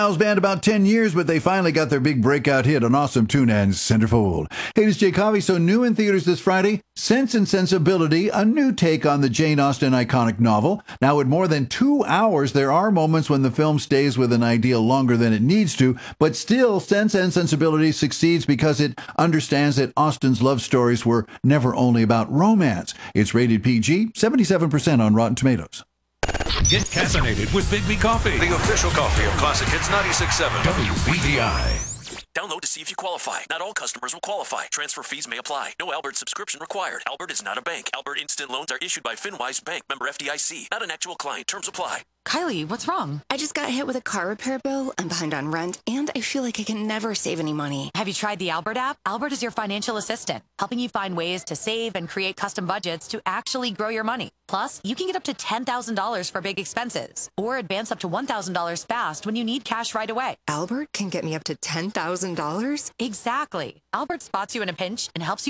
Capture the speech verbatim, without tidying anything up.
House band about ten years, but they finally got their big breakout hit, an awesome tune, and Centerfold. Hey, this is Jay Coffey. So new in theaters this Friday, Sense and Sensibility, a new take on the Jane Austen iconic novel. Now, at more than two hours, there are moments when the film stays with an idea longer than it needs to, but still, Sense and Sensibility succeeds because it understands that Austen's love stories were never only about romance. It's rated P G, seventy-seven percent on Rotten Tomatoes. Get caffeinated with Big B Coffee, the official coffee of Classic Hits ninety-six point seven. W B T I. Download to see if you qualify. Not all customers will qualify. Transfer fees may apply. No Albert subscription required. Albert is not a bank. Albert Instant Loans are issued by FinWise Bank, member F D I C. Not an actual client. Terms apply. Kylie, what's wrong? I just got hit with a car repair bill. I'm behind on rent, and I feel like I can never save any money. Have you tried the Albert app? Albert is your financial assistant, helping you find ways to save and create custom budgets to actually grow your money. Plus, you can get up to ten thousand dollars for big expenses, or advance up to one thousand dollars fast when you need cash right away. Albert can get me up to ten thousand dollars? Exactly. Albert spots you in a pinch and helps you